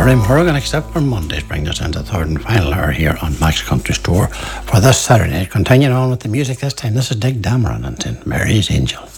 Ray Morgan, except for Mondays, bring us into the third and final hour here on Max Country Store for this Saturday night. Continuing on with the music this time, this is Dick Dameron and St. Mary's Angel.